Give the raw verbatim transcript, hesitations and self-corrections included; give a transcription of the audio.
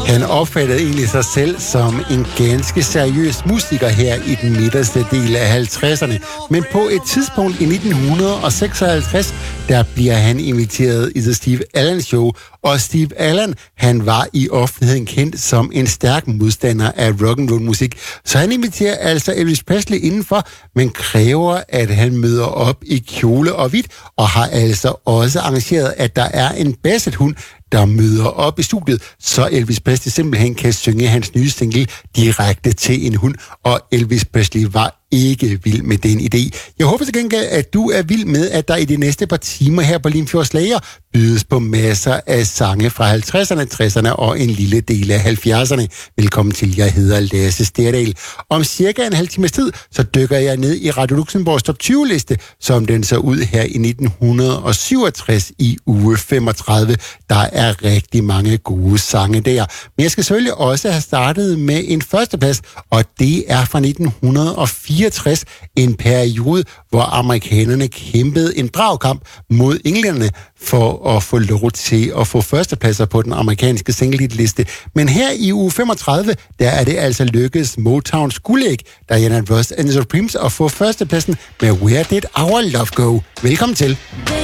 Han opfattede egentlig sig selv som en ganske seriøs musiker her i den midterste del af halvtredserne. Men på et tidspunkt i nitten seksoghalvtreds, der bliver han inviteret i The Steve Allen Show. Og Steve Allen, han var i offentligheden kendt som en stærk modstander af rock'n'roll musik. Så han inviterer altså Elvis Presley indenfor, men kræver, at han møder op i kjole og hvidt, og har altså også arrangeret, at der er en basset-hund, der møder op i studiet, så Elvis Presley simpelthen kan synge hans nye single direkte til en hund, og Elvis Presley var ikke vild med den idé. Jeg håber til gengæld, at du er vild med, at der i de næste par timer her på Limfjords Slager bydes på masser af sange fra halvtredserne, tresserne og en lille del af halvfjerdserne. Velkommen til, jeg hedder Lasse Sterdal. Om cirka en halv times tid, så dykker jeg ned i Radio Luxembourgs top tyve-liste, som den så ud her i nitten syvogtres i uge femogtredive. Der er rigtig mange gode sange der. Men jeg skal selvfølgelig også have startet med en førsteplads, og det er fra nitten fireogtres, en periode, hvor amerikanerne kæmpede en dragkamp mod englænderne for at få lov til at få førstepladser på den amerikanske single-hit-liste. Men her i uge femogtredive, der er det altså lykkedes Motowns guldæg, Diana Ross and the Supremes, at få førstepladsen med Where Did Our Love Go? Velkommen til.